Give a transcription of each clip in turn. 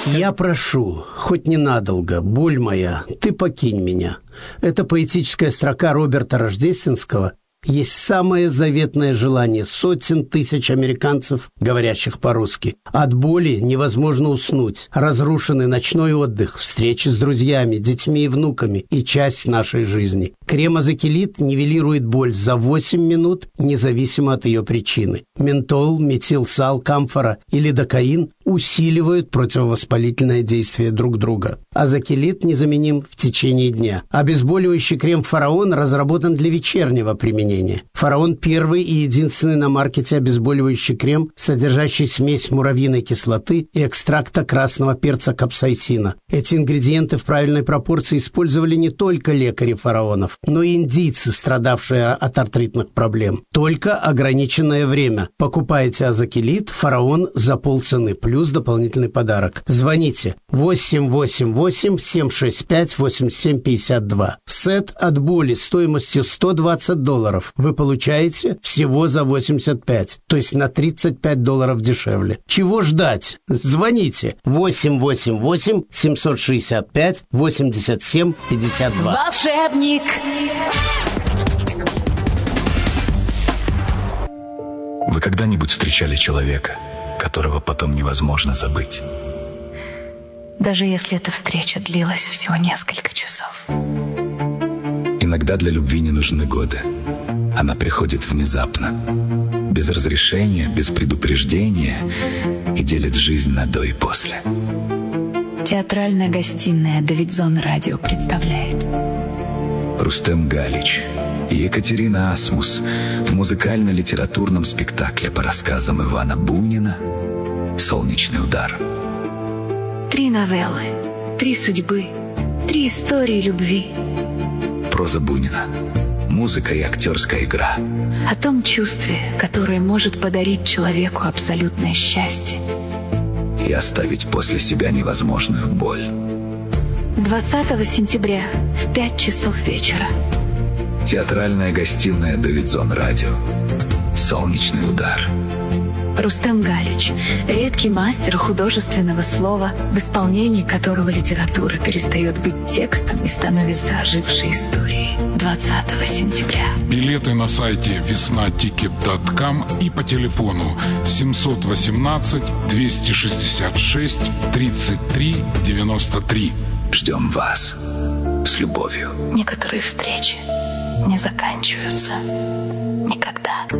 Я прошу, хоть ненадолго, боль моя, ты покинь меня. Это поэтическая строка Роберта Рождественского есть самое заветное желание сотен тысяч американцев, говорящих по-русски. От боли невозможно уснуть. Разрушенный ночной отдых, встречи с друзьями, детьми и внуками и часть нашей жизни. Крем-азокилит нивелирует боль за 8 минут, независимо от ее причины. Ментол, метилсал, камфора и лидокаин усиливают противовоспалительное действие друг друга. Азокилит незаменим в течение дня. Обезболивающий крем «Фараон» разработан для вечернего применения. «Фараон» – первый и единственный на маркете обезболивающий крем, содержащий смесь муравьиной кислоты и экстракта красного перца капсаицина. Эти ингредиенты в правильной пропорции использовали не только лекари фараонов, но и индийцы, страдавшие от артритных проблем. Только ограниченное время. Покупайте азокилит «Фараон» за полцены, плюс дополнительный подарок. Звоните 888-765-8752. Сет от боли стоимостью $120 вы получаете всего за 85, то есть на $35 дешевле. Чего ждать? Звоните 888-765-8752. Волшебник. Вы когда-нибудь встречали человека, которого потом невозможно забыть? Даже если эта встреча длилась всего несколько часов. Иногда для любви не нужны годы. Она приходит внезапно, без разрешения, без предупреждения и делит жизнь на до и после. Театральная гостиная «Давидзон Радио» представляет Рустем Галич и Екатерина Асмус в музыкально-литературном спектакле по рассказам Ивана Бунина «Солнечный удар». 3 новеллы, 3 судьбы, 3 истории любви. Проза Бунина, музыка и актерская игра. О том чувстве, которое может подарить человеку абсолютное счастье. И оставить после себя невозможную боль. 20 сентября в 5 часов вечера. Театральная гостиная «Давидзон Радио». «Солнечный удар». Рустем Галич, редкий мастер художественного слова, в исполнении которого литература перестает быть текстом и становится ожившей историей. 20 сентября. Билеты на сайте веснатикет.ком и по телефону 718-266-33-93. Ждем вас. С любовью. Некоторые встречи не заканчиваются никогда.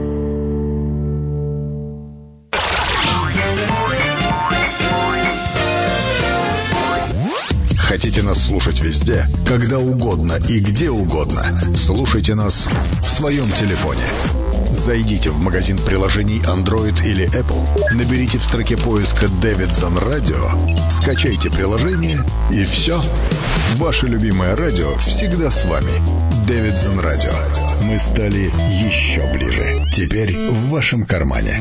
Хотите нас слушать везде, когда угодно и где угодно? Слушайте нас в своем телефоне. Зайдите в магазин приложений Android или Apple, наберите в строке поиска «Давидзон Радио», скачайте приложение и все. Ваше любимое радио всегда с вами. Давидзон Радио. Мы стали еще ближе. Теперь в вашем кармане.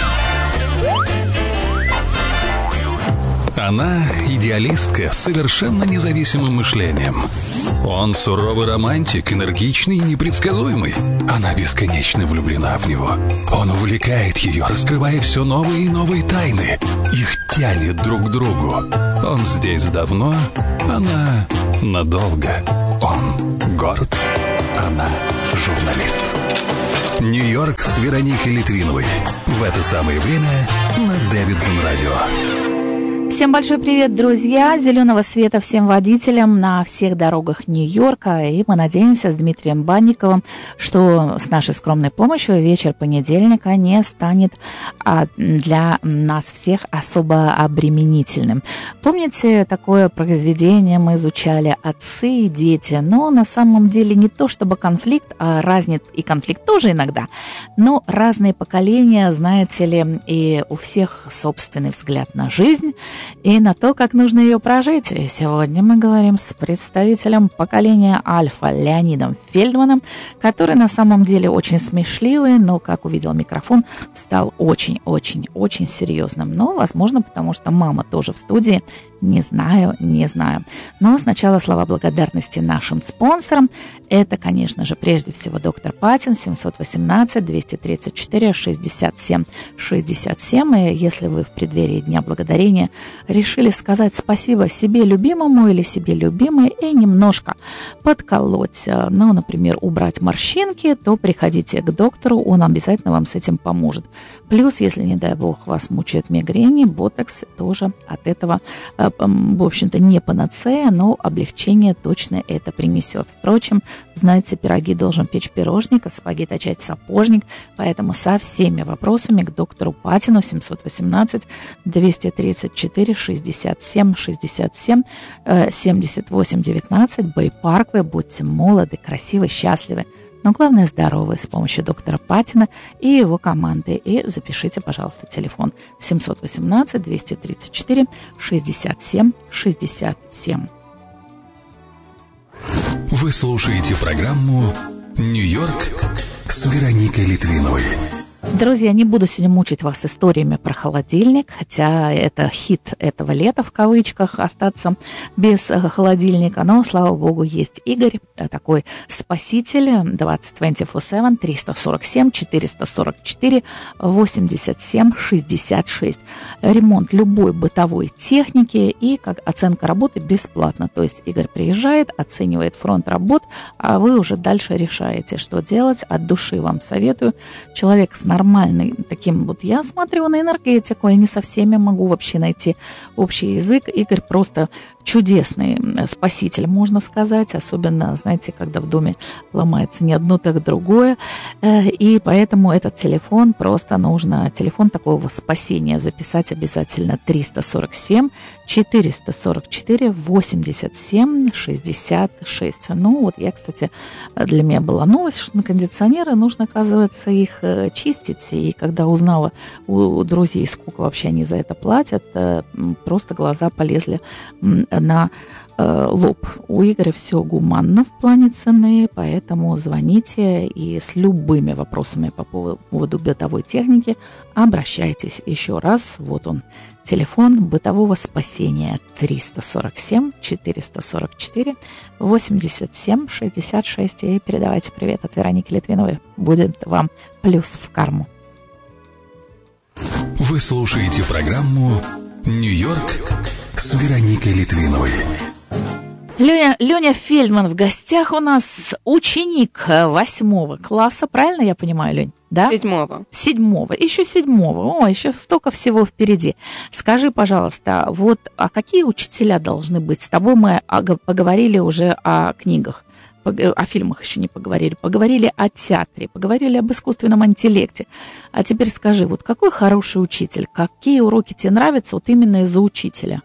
Она идеалистка с совершенно независимым мышлением. Он суровый романтик, энергичный и непредсказуемый. Она бесконечно влюблена в него. Он увлекает ее, раскрывая все новые и новые тайны. Их тянет друг к другу. Он здесь давно, она надолго. Он горд, она журналист. Нью-Йорк с Вероникой Литвиновой. В это самое время на Давидзон Радио. Всем большой привет, друзья! Зеленого света всем водителям на всех дорогах Нью-Йорка. И мы надеемся с Дмитрием Банниковым, что с нашей скромной помощью вечер понедельника не станет для нас всех особо обременительным. Помните, такое произведение мы изучали «Отцы и дети», но на самом деле не то чтобы конфликт, а разнит и конфликт тоже иногда, но разные поколения, знаете ли, и у всех собственный взгляд на жизнь и на то, как нужно ее прожить. И сегодня мы говорим с представителем поколения Альфа Леонидом Фельдманом, который на самом деле очень смешливый, но, как увидел микрофон, стал очень-очень-очень серьезным. Но, возможно, потому что мама тоже в студии Не знаю. Но сначала слова благодарности нашим спонсорам. Это, конечно же, прежде всего доктор Патин, 718-234-67-67. И если вы в преддверии Дня Благодарения решили сказать спасибо себе любимому или себе любимой и немножко подколоть, например, убрать морщинки, то приходите к доктору, он обязательно вам с этим поможет. Плюс, если, не дай бог, вас мучают мигрени, ботокс тоже от этого, в общем-то, не панацея, но облегчение точно это принесет. Впрочем, знаете, пироги должен печь пирожник, а сапоги точать сапожник, поэтому со всеми вопросами к доктору Патину, 718-234-67-67, 78-19, Бэй-Парквей. Будьте молоды, красивы, счастливы, но главное здоровы, с помощью доктора Патина и его команды. И запишите, пожалуйста, телефон 718-234-67-67. Вы слушаете программу «Нью-Йорк» с Вероникой Литвиновой. Друзья, не буду сегодня мучить вас историями про холодильник, хотя это хит этого лета, в кавычках, остаться без холодильника, но, слава богу, есть Игорь, такой спаситель, 24/7, 347-444-87-66. Ремонт любой бытовой техники и как оценка работы бесплатно. То есть Игорь приезжает, оценивает фронт работ, а вы уже дальше решаете, что делать. От души вам советую. Человек с нормальный таким вот, я смотрю на энергетику, я не со всеми могу вообще найти общий язык. Игорь просто чудесный спаситель, можно сказать, особенно, знаете, когда в доме ломается не одно, так другое, и поэтому этот телефон просто нужно, телефон такого спасения записать обязательно: 347-444-87-66. Ну вот я, кстати, для меня была новость, что на кондиционеры нужно, оказывается, их чистить, и когда узнала у друзей, сколько вообще они за это платят, просто глаза полезли на лоб. У Игоря все гуманно в плане цены, поэтому звоните и с любыми вопросами по поводу бытовой техники обращайтесь. Еще раз, вот он, телефон бытового спасения: 347-444-87-66. И передавайте привет от Вероники Литвиновой. Будет вам плюс в карму. Вы слушаете программу «Нью-Йорк» с Вероникой Литвиновой. Леня Фельдман в гостях у нас, ученик 8 класса, правильно я понимаю, Лень? Да? 7-го. Еще 7-го. О, еще столько всего впереди. Скажи, пожалуйста, вот а какие учителя должны быть? С тобой мы поговорили уже о книгах, о фильмах еще не поговорили. Поговорили о театре, поговорили об искусственном интеллекте. А теперь скажи, вот какой хороший учитель? Какие уроки тебе нравятся вот именно из-за учителя?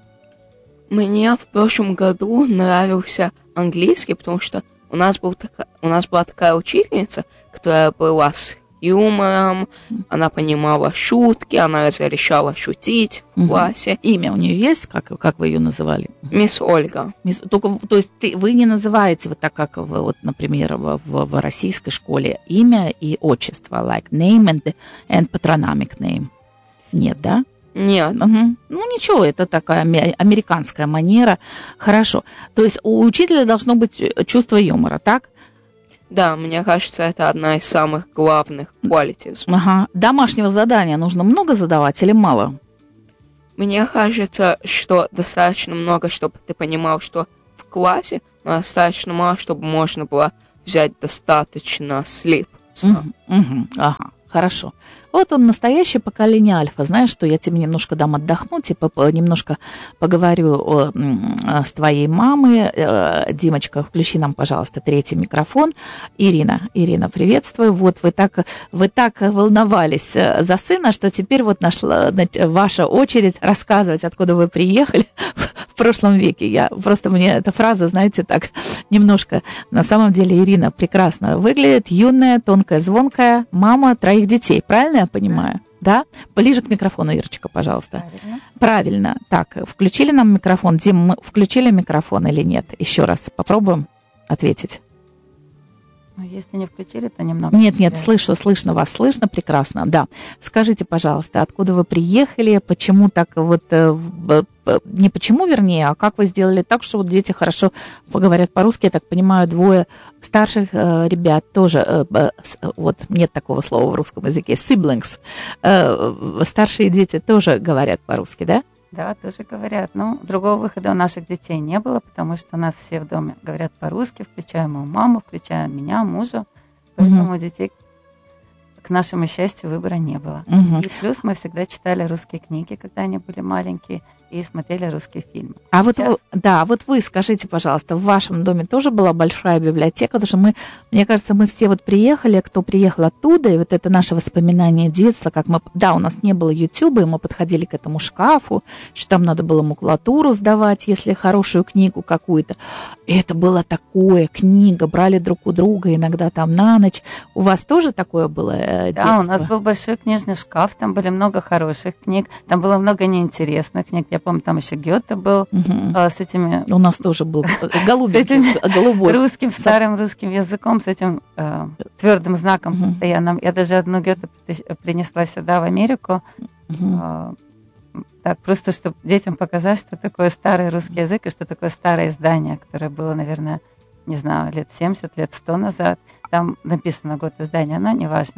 Мне в прошлом году нравился английский, потому что у нас была такая учительница, которая была с юмором, она понимала шутки, она разрешала шутить в классе. Имя у нее есть? Как вы ее называли? Мисс Ольга. То есть вы не называете вот так, как вот, например, в российской школе имя и отчество, like name and patronymic name? Нет, да? Нет. Угу. Ну, ничего, это такая американская манера. Хорошо. То есть у учителя должно быть чувство юмора, так? Да, мне кажется, это одна из самых главных qualities. Ага. Домашнего задания нужно много задавать или мало? Мне кажется, что достаточно много, чтобы ты понимал, что в классе, но достаточно мало, чтобы можно было взять достаточно sleep. Ага. Хорошо. Вот он, настоящее поколение альфа. Знаешь, что я тебе немножко дам отдохнуть, немножко поговорю с твоей мамой. Димочка, включи нам, пожалуйста, 3-й микрофон. Ирина, приветствую. Вот вы так волновались за сына, что теперь вот нашла ваша очередь рассказывать, откуда вы приехали в прошлом веке. Мне эта фраза, знаете, так немножко. На самом деле Ирина прекрасно выглядит, юная, тонкая, звонкая, мама 3 детей. Правильно я понимаю? Да? Ближе к микрофону, Ирочка, пожалуйста. Правильно. Так, включили нам микрофон. Дим, мы включили микрофон или нет? Еще раз попробуем ответить. Ну, если не включили, то немного. Нет, слышно вас, слышно прекрасно, да. Скажите, пожалуйста, откуда вы приехали, почему так вот, не почему, вернее, а как вы сделали так, что вот дети хорошо говорят по-русски, я так понимаю, двое старших ребят тоже, вот нет такого слова в русском языке, siblings, старшие дети тоже говорят по-русски, да? Да, тоже говорят. Но другого выхода у наших детей не было, потому что у нас все в доме говорят по-русски, включая мою маму, включая меня, мужа. Поэтому у детей, к нашему счастью, выбора не было. И плюс мы всегда читали русские книги, когда они были маленькие, и смотрели русские фильмы. А вот вы скажите, пожалуйста, в вашем доме тоже была большая библиотека? Потому что мне кажется, мы все вот приехали, кто приехал оттуда, и вот это наше воспоминание детства, как мы, да, у нас не было Ютуба, и мы подходили к этому шкафу, что там надо было макулатуру сдавать, если хорошую книгу какую-то. И это было такое, книга, брали друг у друга, иногда там на ночь. У вас тоже такое было детство? Да, у нас был большой книжный шкаф, там были много хороших книг, там было много неинтересных книг. Я помню, там еще Гёте был с этими... У нас тоже был голубой. Русским, старым русским языком, с этим твердым знаком постоянным. Я даже одну Гёте принесла сюда, в Америку. Так, просто чтобы детям показать, что такое старый русский язык и что такое старое издание, которое было, наверное, не знаю, лет 70, лет 100 назад. Там написано год издания, но неважно.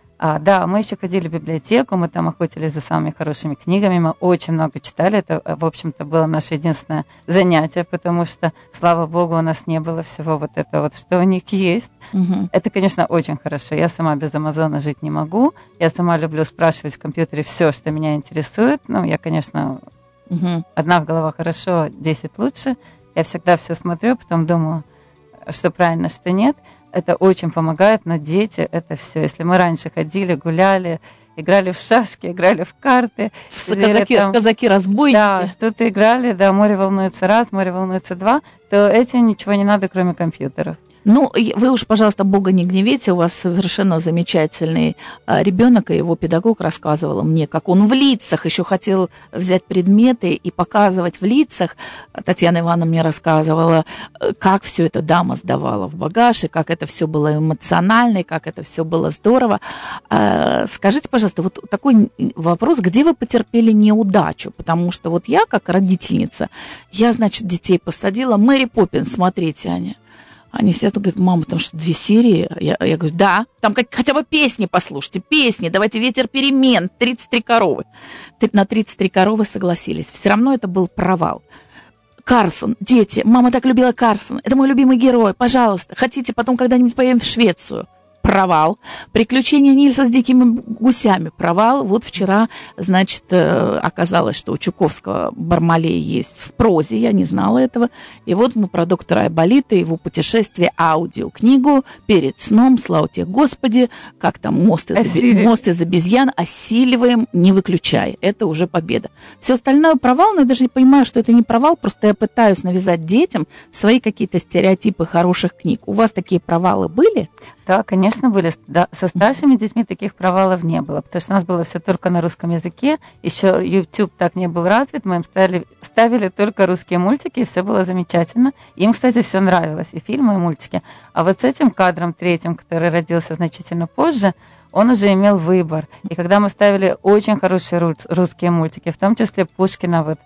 Да, мы еще ходили в библиотеку, мы там охотились за самыми хорошими книгами, мы очень много читали, это, в общем-то, было наше единственное занятие, потому что, слава богу, у нас не было всего вот этого вот, что у них есть. Это, конечно, очень хорошо. Я сама без Амазона жить не могу, я сама люблю спрашивать в компьютере все, что меня интересует. Ну, я, конечно, одна в голова хорошо, 10 лучше. Я всегда все смотрю, потом думаю, что правильно, что нет. Это очень помогает, но дети — это все. Если мы раньше ходили, гуляли, играли в шашки, играли в карты. Казаки-разбойники. Да, что-то играли, да, море волнуется раз, море волнуется два, то этим ничего не надо, кроме компьютеров. Ну, вы уж, пожалуйста, Бога не гневите, у вас совершенно замечательный ребенок, и его педагог рассказывал мне, как он в лицах еще хотел взять предметы и показывать в лицах. Татьяна Ивановна мне рассказывала, как все это дама сдавала в багаж, и как это все было эмоционально, и как это все было здорово. Скажите, пожалуйста, вот такой вопрос, где вы потерпели неудачу? Потому что вот я, как родительница, я, значит, детей посадила, Мэри Поппинс, смотрите, Аня. Они сидят и говорят, мама, там что, 2 серии? Я говорю, да, там хотя бы песни послушайте, песни, давайте «Ветер перемен», 33 коровы. На 33 коровы согласились. Все равно это был провал. Карлсон, дети, мама так любила Карлсона, это мой любимый герой, пожалуйста, хотите, потом когда-нибудь поедем в Швецию? Провал. «Приключения Нильса с дикими гусями». Провал. Вот вчера, значит, оказалось, что у Чуковского «Бармалей» есть в прозе, я не знала этого. И вот мы про доктора Айболита, его путешествие, аудиокнигу «Перед сном», слава тебе, Господи, как там мост из обезьян, осиливаем, не выключая. Это уже победа. Все остальное провал, но я даже не понимаю, что это не провал, просто я пытаюсь навязать детям свои какие-то стереотипы хороших книг. У вас такие провалы были? Да, конечно, были. Да, со старшими детьми таких провалов не было, потому что у нас было все только на русском языке. Еще YouTube так не был развит, мы им ставили только русские мультики, и все было замечательно. Им, кстати, все нравилось, и фильмы, и мультики. А вот с этим кадром третьим, который родился значительно позже, он уже имел выбор. И когда мы ставили очень хорошие русские мультики, в том числе Пушкина, вот,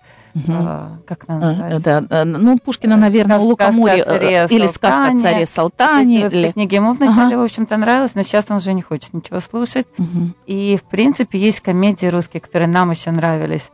как она называется? Да, ну, Пушкина, наверное, у Лукоморья, или «Сказка о царе Салтане». Эти книги ему вначале, в общем-то, нравилось, но сейчас он уже не хочет ничего слушать. И, в принципе, есть комедии русские, которые нам еще нравились.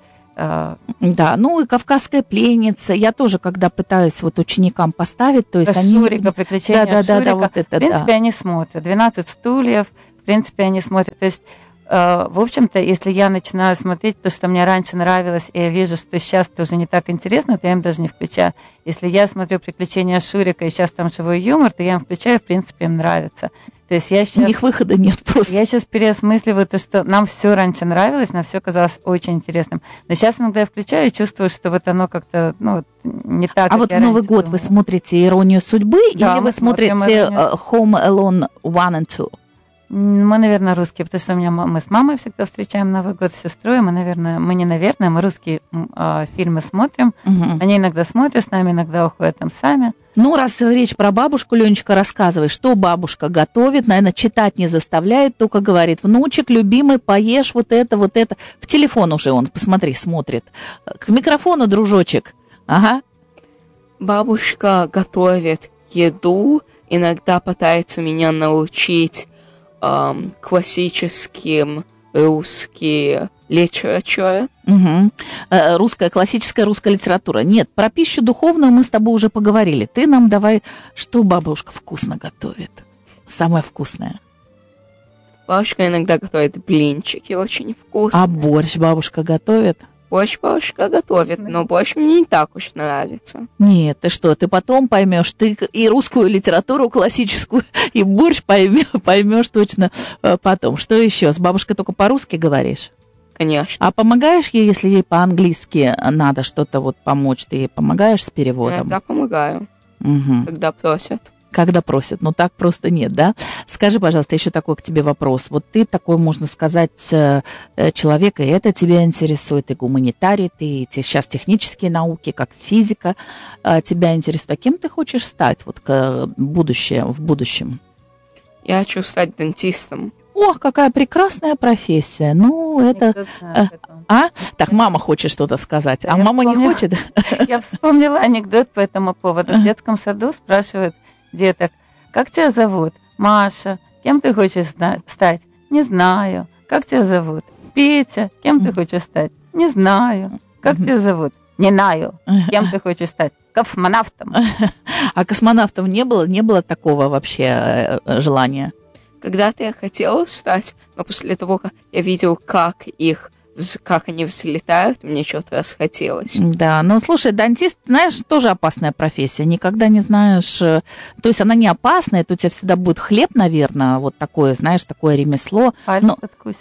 Да, ну и «Кавказская пленница». Я тоже, когда пытаюсь вот ученикам поставить, то есть они... Шурика, «Приключения Шурика». Вот это, в принципе, они смотрят. «12 стульев». В принципе, они смотрят. То есть, в общем-то, если я начинаю смотреть то, что мне раньше нравилось, и я вижу, что сейчас это уже не так интересно, то я им даже не включаю. Если я смотрю «Приключения Шурика», и сейчас там живой юмор, то я им включаю, в принципе, им нравится. То есть я сейчас... У них выхода нет просто. Я сейчас переосмысливаю то, что нам все раньше нравилось, нам все казалось очень интересным. Но сейчас иногда я включаю и чувствую, что вот оно как-то, ну, не так. А вот в Новый год вы смотрите «Иронию судьбы», да, или вы смотрите «Home Alone 1 and 2»? Мы, наверное, русские, потому что мы с мамой всегда встречаем Новый год, с сестрой. Мы русские фильмы смотрим. Они иногда смотрят с нами, иногда уходят там сами. Ну, раз речь про бабушку, Ленечка, рассказывай, что бабушка готовит, наверное, читать не заставляет, только говорит: внучек, любимый, поешь вот это. В телефон уже он, посмотри, смотрит. К микрофону, дружочек. Ага. Бабушка готовит еду, иногда пытается меня научить классическим русским литературе. Угу. Классическая русская литература. Нет, про пищу духовную мы с тобой уже поговорили. Ты нам давай, что бабушка вкусно готовит. Самое вкусное. Бабушка иногда готовит блинчики очень вкусные. А борщ бабушка готовит? Борщ бабушка готовит, но борщ мне не так уж нравится. Нет, ты что, ты потом поймешь, ты и русскую литературу классическую, и борщ поймешь точно потом. Что еще? С бабушкой только по-русски говоришь? Конечно. А помогаешь ей, если ей по-английски надо что-то вот помочь, ты ей помогаешь с переводом? Иногда помогаю, когда просят. Когда просят, но так просто нет, да? Скажи, пожалуйста, еще такой к тебе вопрос. Вот ты такой, можно сказать, человек, и это тебя интересует, и гуманитарий, ты сейчас технические науки, как физика, тебя интересует. А кем ты хочешь стать вот в будущем? Я хочу стать дантистом. Ох, какая прекрасная профессия. Ну, это... Так, мама хочет что-то сказать, а мама не хочет? Я вспомнила анекдот по этому поводу. В детском саду спрашивают деток: как тебя зовут? Маша. Кем ты хочешь стать? Не знаю. Как тебя зовут? Петя. Кем ты хочешь стать? Не знаю. Как тебя зовут? Не знаю. Кем ты хочешь стать? Космонавтом. А космонавтов не было? Не было такого вообще желания? Когда-то я хотела стать, но после того, как я видел, как они взлетают, мне что-то расхотелось. Да, но слушай, дантист, знаешь, тоже опасная профессия. Никогда не знаешь, то есть она не опасная, это у тебя всегда будет хлеб, наверное, вот такое, знаешь, такое ремесло. Но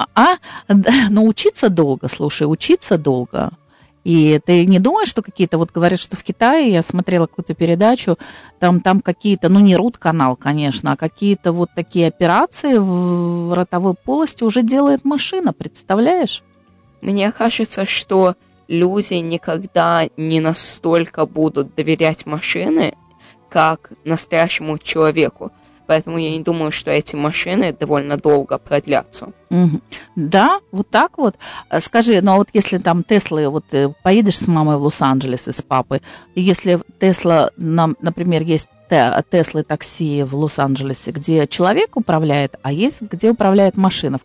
учиться долго, слушай, учиться долго. И ты не думаешь, что какие-то, вот говорят, что в Китае, я смотрела какую-то передачу, там какие-то, ну не рут-канал, конечно, а какие-то вот такие операции в ротовой полости уже делает машина, представляешь? Мне кажется, что люди никогда не настолько будут доверять машине, как настоящему человеку. Поэтому я не думаю, что эти машины довольно долго продлятся. Да, вот так вот. Скажи, ну а вот если там Теслы, вот поедешь с мамой в Лос-Анджелес и с папой, и если Тесла, например, есть Теслы такси в Лос-Анджелесе, где человек управляет, а есть, где управляет машина.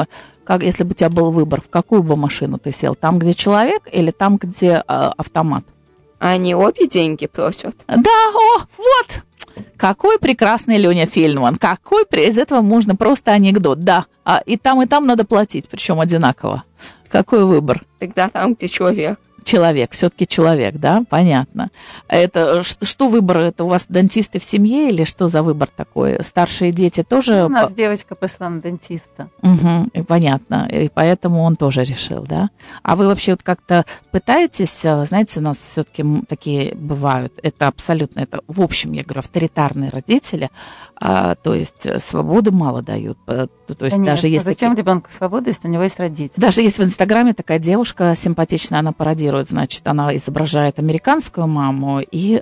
Если бы у тебя был выбор, в какую бы машину ты сел? Там, где человек, или там, где автомат? Они обе деньги просят? Да, вот! Какой прекрасный Леня Фельдман. Из этого можно просто анекдот. Да, и там надо платить, причем одинаково. Какой выбор? Тогда там, где человек. Человек, все-таки человек, да, понятно. Это что выбор? Это у вас дантисты в семье или что за выбор такой? Старшие дети тоже? У нас девочка пошла на дантиста. Угу, понятно, и поэтому он тоже решил, да? А вы вообще вот как-то пытаетесь, знаете, у нас все-таки такие бывают, это абсолютно, это в общем, я говорю, авторитарные родители, то есть свободы мало дают. То есть конечно, даже если зачем ребенку свобода, если у него есть родители? Даже есть в Инстаграме такая девушка симпатичная, она пародирует, значит, она изображает американскую маму и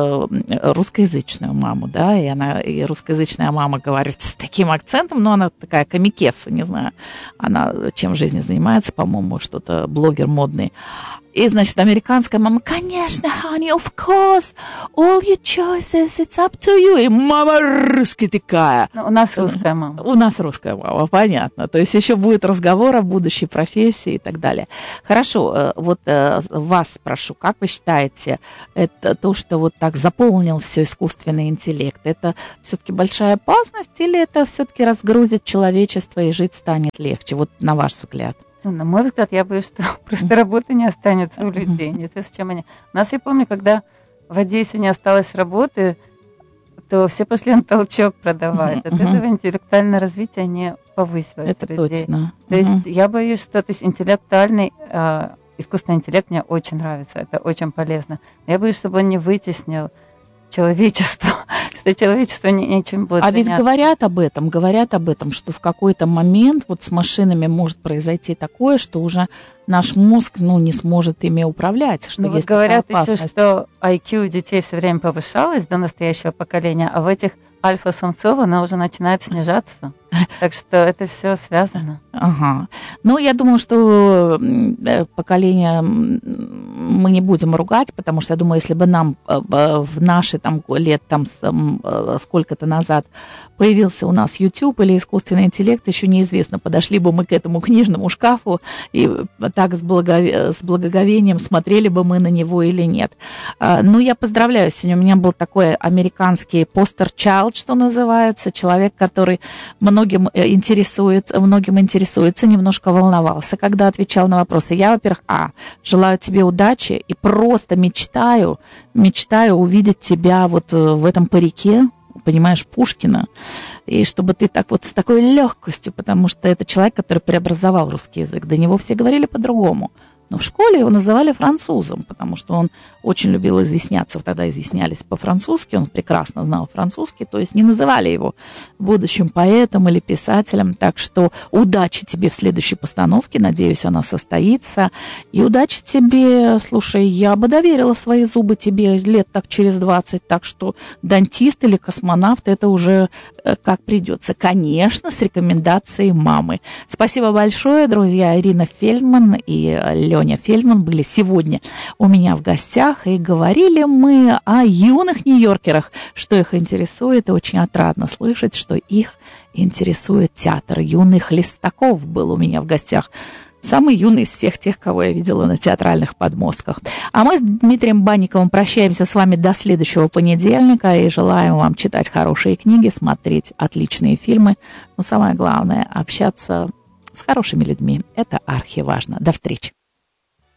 русскоязычную маму, да, и русскоязычная мама говорит с таким акцентом, но она такая комикеса, не знаю, она чем в жизни занимается, по-моему, что-то блогер модный. И, значит, американская мама: конечно, honey, of course, all your choices, it's up to you. И мама русская такая. У нас русская мама. У нас русская мама, понятно. То есть еще будет разговор о будущей профессии и так далее. Хорошо, вот вас спрошу, как вы считаете, это то, что вот так заполнил все искусственный интеллект, это все-таки большая опасность или это все-таки разгрузит человечество и жить станет легче? Вот на ваш взгляд. Ну, на мой взгляд, я боюсь, что просто работы не останется у людей. Неизвестно, чем они. У нас, я помню, когда в Одессе не осталось работы, то все пошли на толчок продавать. От этого интеллектуальное развитие не повысилось это людей. Точно. То есть я боюсь, что интеллектуальный, искусственный интеллект мне очень нравится, это очень полезно. Но я боюсь, чтобы он не вытеснил человечество. что человечество нечем будет заняться. Ведь говорят об этом, что в какой-то момент вот с машинами может произойти такое, что уже наш мозг, не сможет ими управлять. Что вот говорят еще, что IQ у детей все время повышалось до настоящего поколения, а в этих альфа-самцов она уже начинает снижаться. Так что это все связано. Ага. Я думаю, что поколение мы не будем ругать, потому что я думаю, если бы нам в наши лет сколько-то назад появился у нас YouTube или искусственный интеллект, еще неизвестно, подошли бы мы к этому книжному шкафу и так с благоговением смотрели бы мы на него или нет. Я поздравляю, сегодня у меня был такой американский poster child, что называется, человек, который многим интересуется, немножко волновался, когда отвечал на вопросы. Я, во-первых, желаю тебе удачи и просто мечтаю увидеть тебя вот в этом парике, понимаешь, Пушкина, и чтобы ты так вот с такой легкостью, потому что это человек, который преобразовал русский язык, до него все говорили по-другому. Но в школе его называли французом, потому что он очень любил изъясняться. Тогда изъяснялись по-французски, он прекрасно знал французский, то есть не называли его будущим поэтом или писателем. Так что удачи тебе в следующей постановке, надеюсь, она состоится. И удачи тебе, слушай, я бы доверила свои зубы тебе лет так через 20, так что дантист или космонавт, это уже как придется. Конечно, с рекомендацией мамы. Спасибо большое, друзья. Ирина Фельдман и Леня Фельдман были сегодня у меня в гостях, и говорили мы о юных нью-йоркерах, что их интересует, и очень отрадно слышать, что их интересует театр. Юный Хлестаков был у меня в гостях. Самый юный из всех тех, кого я видела на театральных подмостках. А мы с Дмитрием Банниковым прощаемся с вами до следующего понедельника и желаем вам читать хорошие книги, смотреть отличные фильмы, но самое главное — общаться с хорошими людьми. Это архиважно. До встречи.